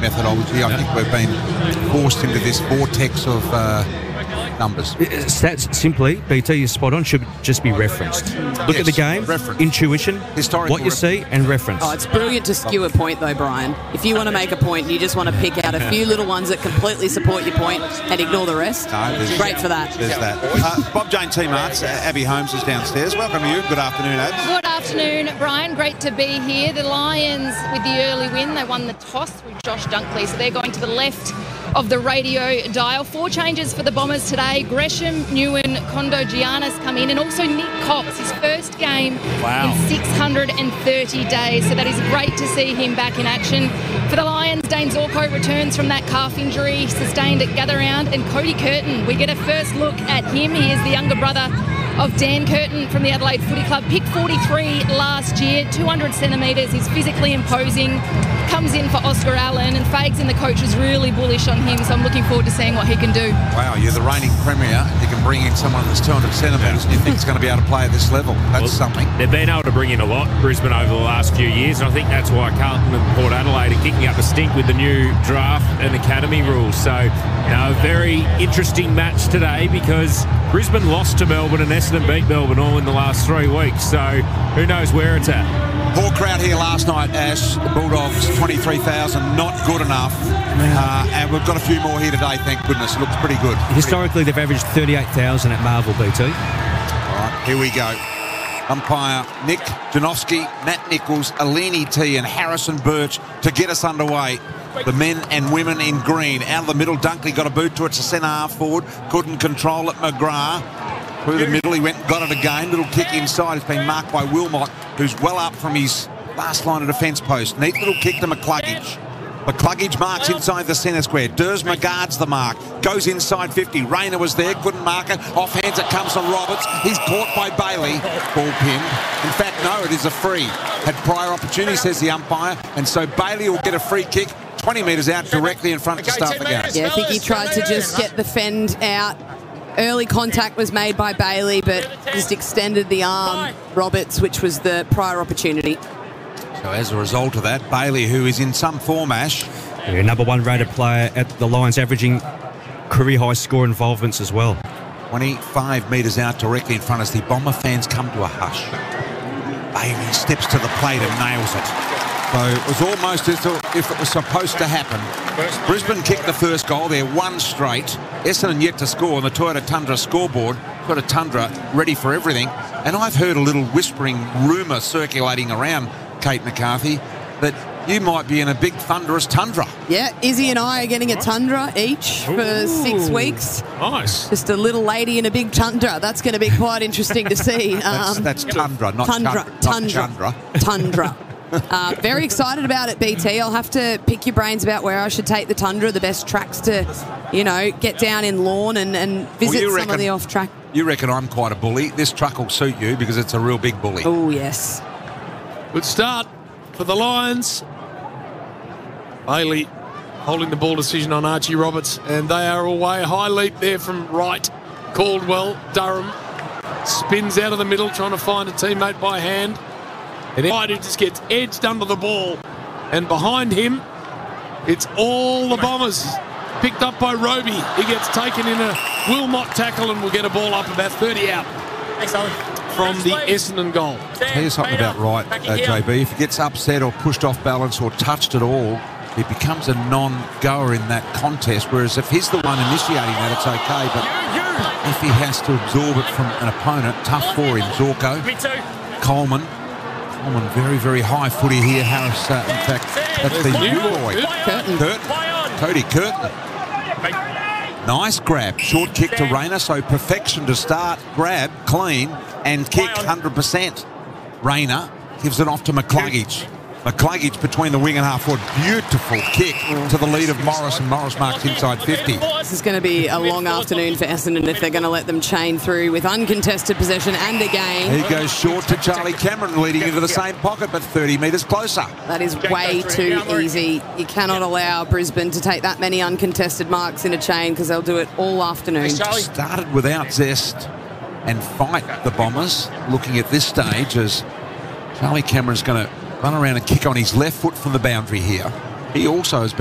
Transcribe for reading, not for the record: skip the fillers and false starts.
methodology. I think we've been forced into this vortex of numbers. Stats simply, BT, you're spot on, should just be referenced. Look at the game, intuition, what you see, and reference. Oh, it's brilliant to skew a point, though, Brian. If you want to make a point, you just want to pick out a few little ones that completely support your point and ignore the rest. Great for that. There's that. Bob Jane Team Arts, Abby Holmes is downstairs. Welcome to you. Good afternoon, Abs. Good afternoon, Brian. Great to be here. The Lions, with the early win, they won the toss with Josh Dunkley, so they're going to the left of the radio dial. 4 changes for the Bombers today. Gresham, Newen, Kondo, Giannis come in, and also Nick Cox, his first game in 630 days. So that is great to see him back in action. For the Lions, Dane Zorko returns from that calf injury sustained at Gather Round, and Cody Curtin, we get a first look at him. He is the younger brother of Dan Curtin from the Adelaide Footy Club. Picked 43 last year, 200 centimetres. He's physically imposing. Comes in for Oscar Allen, and Fags and the coach is really bullish on him, so I'm looking forward to seeing what he can do. Wow, you're the reigning premier. You can bring in someone that's 200 centimetres and you think is going to be able to play at this level. That's something. They've been able to bring in a lot, Brisbane, over the last few years, and I think that's why Carlton and Port Adelaide are kicking up a stink with the new draft and academy rules. So, a very interesting match today because Brisbane lost to Melbourne and Essendon beat Melbourne all in the last 3 weeks. So, who knows where it's at. Poor crowd here last night, Ash. The Bulldogs, 23,000, not good enough. And we've got a few more here today, thank goodness. It looks pretty good. Historically, they've averaged 38,000 at Marvel, BT. All right, here we go. Umpire Nick Janowski, Matt Nichols, Alini T and Harrison Birch to get us underway. The men and women in green. Out of the middle, Dunkley got a boot to it. It's a centre half forward. Couldn't control it. McGrath. Through the middle, he went and got it again. Little kick inside. It's been marked by Wilmot, who's well up from his last line of defence post. Neat little kick to McCluggage. McCluggage marks inside the centre square. Dersma guards the mark. Goes inside 50. Rayner was there, couldn't mark it. Offhands it comes from Roberts. He's caught by Bailey. Ball pinned. In fact, no, it is a free. Had prior opportunity, says the umpire. And so Bailey will get a free kick 20 metres out directly in front to start the game. Yeah, I think he tried to just get the fend out. Early contact was made by Bailey, but just extended the arm, Roberts, which was the prior opportunity. So as a result of that, Bailey, who is in some form, Ash. Yeah, number 1 rated player at the Lions, averaging career-high score involvements as well. 25 metres out directly in front as the Bomber fans come to a hush. Bailey steps to the plate and nails it. So it was almost as if it was supposed to happen. Brisbane kicked the first goal. They're 1 straight. Essendon yet to score on the Toyota Tundra scoreboard. Toyota Tundra ready for everything. And I've heard a little whispering rumour circulating around, Kate McCarthy, that you might be in a big thunderous Tundra. Yeah, Izzy and I are getting a Tundra each for 6 weeks. Nice. Just a little lady in a big Tundra. That's going to be quite interesting to see. That's Tundra, not Tundra. Tundra. Very excited about it, BT. I'll have to pick your brains about where I should take the Tundra, the best tracks to, get down in Lawn and visit some of the off-track. You reckon I'm quite a bully. This truck will suit you because it's a real big bully. Oh, yes. Good start for the Lions. Bailey holding the ball decision on Archie Roberts, and they are away. High leap there from right. Caldwell, Durham spins out of the middle trying to find a teammate by hand. And Hyde just gets edged under the ball. And behind him, it's all the Bombers. Picked up by Roby. He gets taken in a Wilmot tackle and will get a ball up about 30 out. From the Essendon goal. Tell you something about Wright, JB. If he gets upset or pushed off balance or touched at all, he becomes a non-goer in that contest. Whereas if he's the one initiating that, it's okay. But if he has to absorb it from an opponent, tough for him. Zorko, Coleman, very, very high footy here. Harris, in fact, that's the new boy. Curtin. Cody Curtin. Nice grab. Short kick to Rayner, so perfection to start. Grab, clean, and kick 100%. Rayner gives it off to McCluggage. McCluggage between the wing and half forward. Beautiful kick to the lead of Morris, and Morris marks inside 50. This is going to be a long afternoon for Essendon if they're going to let them chain through with uncontested possession and again. He goes short to Charlie Cameron, leading into the same pocket, but 30 metres closer. That is way too easy. You cannot allow Brisbane to take that many uncontested marks in a chain because they'll do it all afternoon. Started without zest and fight the Bombers, looking at this stage as Charlie Cameron's going to run around and kick on his left foot from the boundary here. He also has been